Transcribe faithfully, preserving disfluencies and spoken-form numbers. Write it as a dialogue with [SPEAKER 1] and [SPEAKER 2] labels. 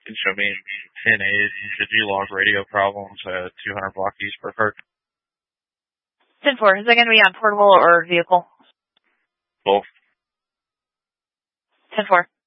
[SPEAKER 1] can show me ten eight. Did you log radio problems at two hundred block east Burkhardt?
[SPEAKER 2] ten four, is that going to be on portable or vehicle?
[SPEAKER 1] Both.
[SPEAKER 2] ten four.